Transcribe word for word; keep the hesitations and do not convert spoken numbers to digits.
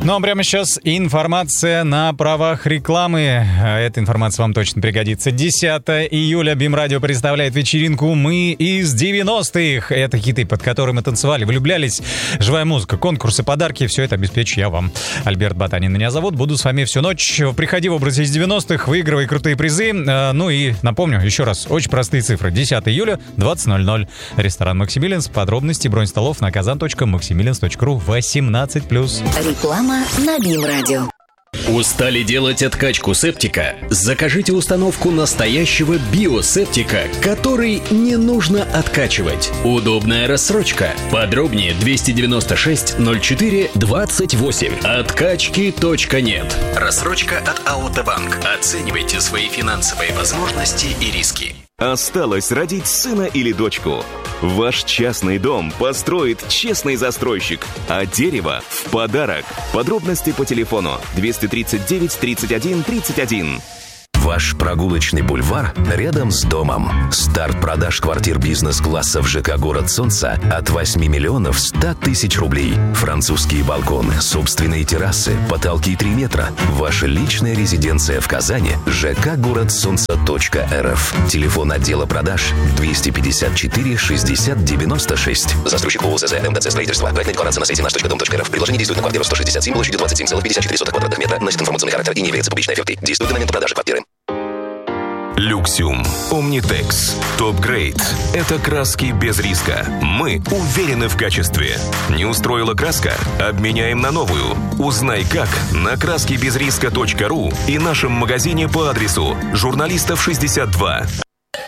Ну а прямо сейчас информация на правах рекламы. Эта информация вам точно пригодится. десятого июля БИМ-радио представляет вечеринку «Мы из девяностых». Это хиты, под которые мы танцевали, влюблялись. Живая музыка, конкурсы, подарки. Все это обеспечу я вам. Альберт Ботанин меня зовут. Буду с вами всю ночь. Приходи в образе из девяностых, выигрывай крутые призы. Ну и напомню еще раз, очень простые цифры. десятого июля, двадцать ноль ноль. Ресторан «Максимилианс». Подробности, бронь столов на казан точка максимилианс точка ру. восемнадцать плюс. Реклама на БИМ-радио. Устали делать откачку септика? Закажите установку настоящего биосептика, который не нужно откачивать. Удобная рассрочка. Подробнее двести девяносто шесть ноль четыре двадцать восемь. Откачки точка нет. Рассрочка от АО «Табанк». Оценивайте свои финансовые возможности и риски. Осталось родить сына или дочку. Ваш частный дом построит честный застройщик, а дерево в подарок. Подробности по телефону двести тридцать девять тридцать один тридцать один. Ваш прогулочный бульвар рядом с домом. Старт продаж квартир бизнес-класса в ЖК «Город Солнца» от восемь миллионов сто тысяч рублей. Французские балконы, собственные террасы, потолки три метра. Ваша личная резиденция в Казани. ЖК «Город Солнца точка эр эф. Телефон отдела продаж двести пятьдесят четыре шестьдесят девяносто шесть. Застройщик ООО ЗЗ МТЦ строительство. Проектная декларация на сайте наш точка дом точка эр эф. Предложение действует на квартиру сто шестьдесят семь площадью двадцать семь целых пятьдесят четыре сотых квадратных метра. Носит информационный характер и не является публичной офертой. Действует до момента продажи квартиры. Люксиум. Omnitex. Топ-грейд. Это краски без риска. Мы уверены в качестве. Не устроила краска? Обменяем на новую. Узнай как на краски без риска точка ру и нашем магазине по адресу Журналистов шестьдесят два.